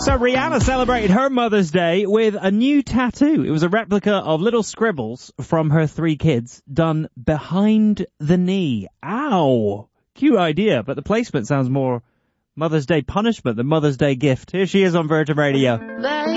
So Rihanna celebrated her Mother's Day with a new tattoo. It was a replica of little scribbles from her 3 kids done behind the knee. Ow! Cute idea, but the placement sounds more Mother's Day punishment than Mother's Day gift. Here she is on Virgin Radio.